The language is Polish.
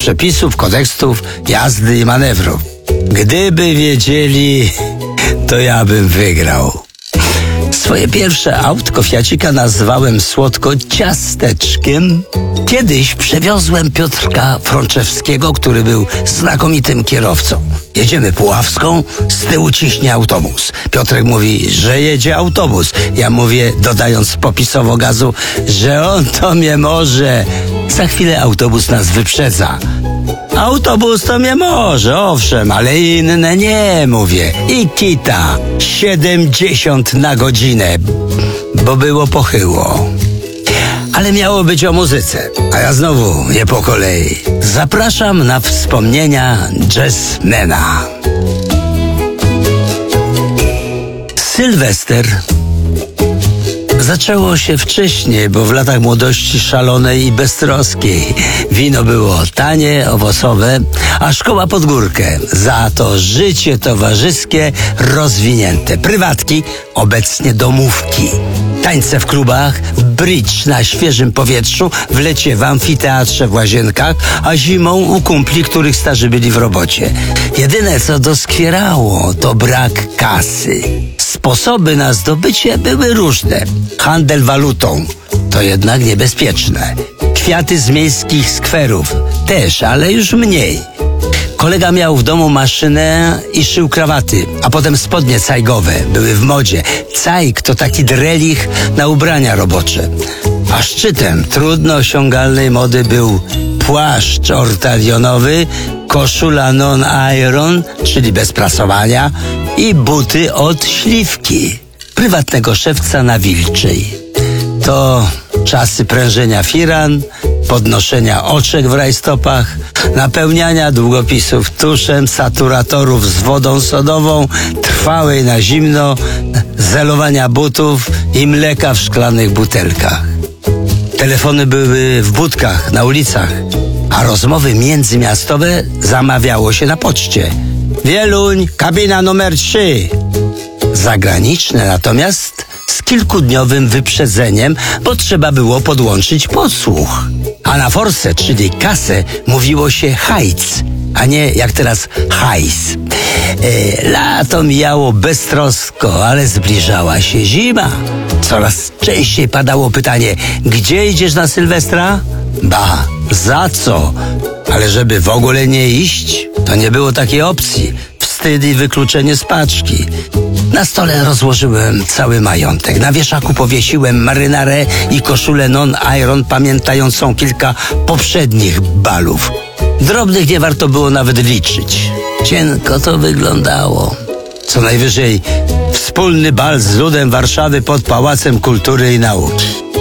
przepisów, kodekstów jazdy i manewrów. Gdyby wiedzieli, to ja bym wygrał. Swoje pierwsze autko Fiacika nazwałem słodko ciasteczkiem. Kiedyś przewiozłem Piotrka Frączewskiego, który był znakomitym kierowcą. Jedziemy Puławską, z tyłu ciśnie autobus. Piotrek mówi, że jedzie autobus. Ja mówię, dodając popisowo gazu, że on to mnie może. Za chwilę autobus nas wyprzedza. Autobus to mnie może, owszem, ale inne nie, mówię. I kita, 70 na godzinę, bo było pochyło. Ale miało być o muzyce, a ja znowu nie po kolei. Zapraszam na wspomnienia jazzmena. Sylwester. Zaczęło się wcześniej, bo w latach młodości szalonej i beztroskiej. Wino było tanie, owocowe, a szkoła pod górkę. Za to życie towarzyskie rozwinięte. Prywatki, obecnie domówki. Tańce w klubach, bridge na świeżym powietrzu, w lecie w amfiteatrze w Łazienkach, a zimą u kumpli, których starzy byli w robocie. Jedyne, co doskwierało, to brak kasy. Sposoby na zdobycie były różne. Handel walutą to jednak niebezpieczne. Kwiaty z miejskich skwerów też, ale już mniej. Kolega miał w domu maszynę i szył krawaty, a potem spodnie cajgowe były w modzie. Cajg to taki drelich na ubrania robocze. A szczytem trudno osiągalnej mody był płaszcz ortalionowy, koszula non-iron, czyli bez prasowania, i buty od śliwki, prywatnego szewca na Wilczej. To czasy prężenia firan, podnoszenia oczek w rajstopach, napełniania długopisów tuszem, saturatorów z wodą sodową, trwałej na zimno, zelowania butów i mleka w szklanych butelkach. Telefony były w budkach, na ulicach, a rozmowy międzymiastowe zamawiało się na poczcie. Wieluń, kabina numer 3. Zagraniczne natomiast z kilkudniowym wyprzedzeniem, bo trzeba było podłączyć podsłuch. A na forsę, czyli kasę, mówiło się hajc, a nie jak teraz hajs. Lato mijało beztrosko, ale zbliżała się zima. Coraz częściej padało pytanie, gdzie idziesz na Sylwestra? Ba, za co? Ale żeby w ogóle nie iść, to nie było takiej opcji. Wstyd i wykluczenie z paczki. Na stole rozłożyłem cały majątek. Na wieszaku powiesiłem marynarę i koszulę non-iron pamiętającą kilka poprzednich balów. Drobnych nie warto było nawet liczyć. Cienko to wyglądało. Co najwyżej wspólny bal z ludem Warszawy pod Pałacem Kultury i Nauki.